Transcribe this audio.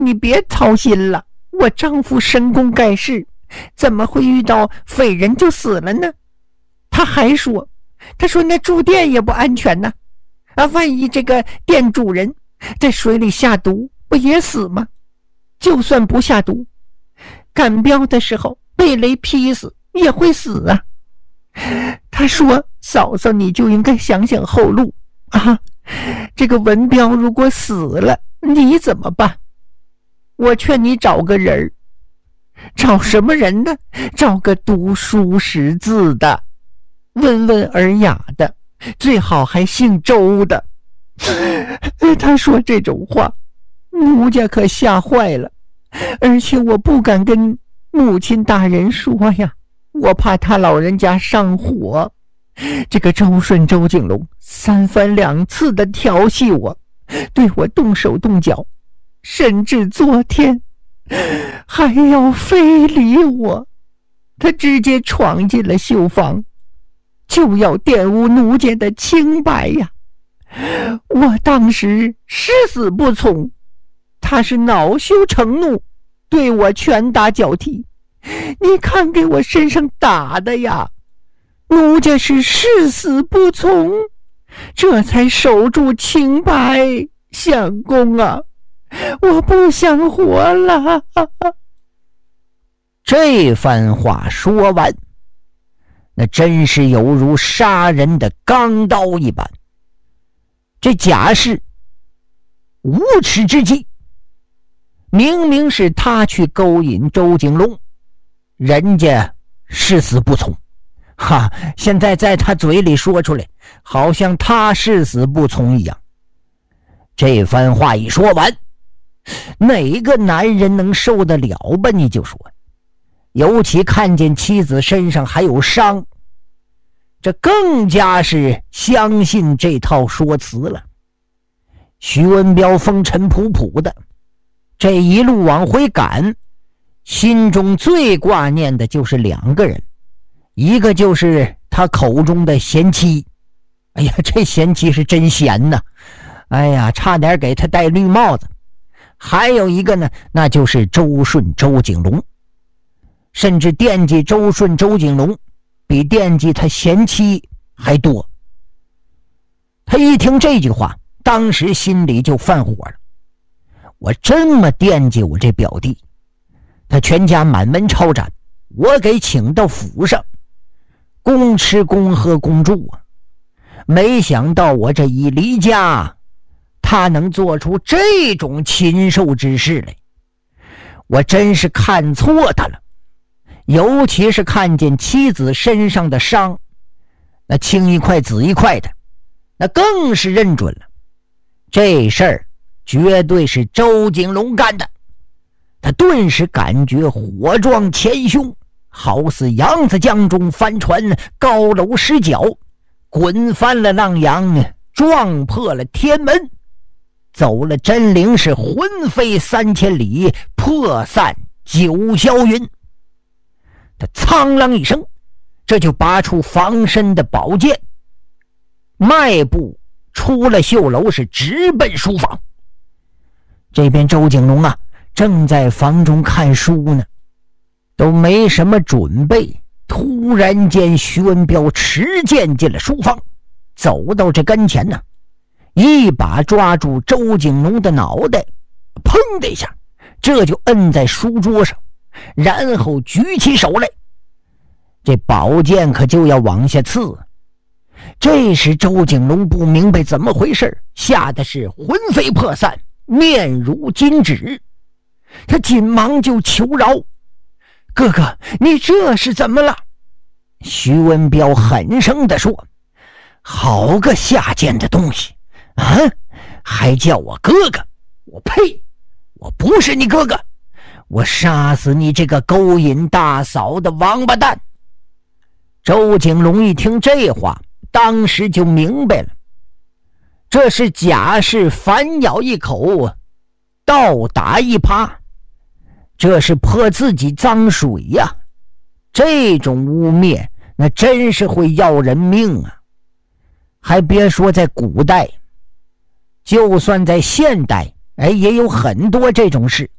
你别操心了，我丈夫神功盖世，怎么会遇到匪人就死了呢？他还说，那住店也不安全呢，万一这个店主人在水里下毒，不也死吗？就算不下毒，赶镖的时候被雷劈死也会死啊。他说，嫂嫂你就应该想想后路啊，这个文彪如果死了，你怎么办？我劝你找个人。找什么人呢？找个读书识字的，温文尔雅的，最好还姓周的。他说这种话，奴家可吓坏了，而且我不敢跟母亲大人说呀，我怕他老人家上火。这个周顺周景龙三番两次的调戏我，对我动手动脚，甚至昨天还要非礼我。他直接闯进了绣房，就要玷污奴家的清白呀。我当时誓死不从，他是恼羞成怒，对我拳打脚踢。你看给我身上打的呀，奴家是誓死不从，这才守住清白。相公啊，我不想活了。 这番话说完，那真是犹如杀人的钢刀一般。这贾氏无耻之极，明明是他去勾引周景龙，人家誓死不从，现在在他嘴里说出来，好像他誓死不从一样。这番话一说完，哪个男人能受得了吧？你就说，尤其看见妻子身上还有伤，这更加是相信这套说辞了。徐文彪风尘仆仆的，这一路往回赶，心中最挂念的就是两个人，一个就是他口中的贤妻。哎呀，这贤妻是真贤呐，哎呀，差点给他戴绿帽子。还有一个呢，那就是周顺周景龙，甚至惦记周顺周景龙比惦记他贤妻还多。他一听这句话，当时心里就犯火了。我这么惦记我这表弟，他全家满门抄斩，我给请到府上，公吃公喝公住啊。没想到我这一离家，他能做出这种禽兽之事来，我真是看错他了。尤其是看见妻子身上的伤，那青一块紫一块的，那更是认准了，这事儿绝对是周景龙干的。他顿时感觉火撞前胸，好似扬子江中翻船，高楼失脚，滚翻了浪洋，撞破了天门，走了真灵，是魂飞3000里，魄散九霄云。他苍啷一声，这就拔出防身的宝剑，迈步出了绣楼，是直奔书房。这边周景龙啊，正在房中看书呢，都没什么准备，突然间徐文彪持剑进了书房，走到这跟前呢，一把抓住周景龙的脑袋，砰的一下，这就摁在书桌上，然后举起手来，这宝剑可就要往下刺。这时周景龙不明白怎么回事，吓得是魂飞魄散，面如金纸。他紧忙就求饶：“哥哥，你这是怎么了？”徐文彪狠声地说：“好个下贱的东西啊！还叫我哥哥，我呸！我不是你哥哥，我杀死你这个勾引大嫂的王八蛋！”周景龙一听这话，当时就明白了，这是贾氏反咬一口，倒打一耙，这是泼自己脏水呀！这种污蔑那真是会要人命啊！还别说在古代，就算在现代，也有很多这种事。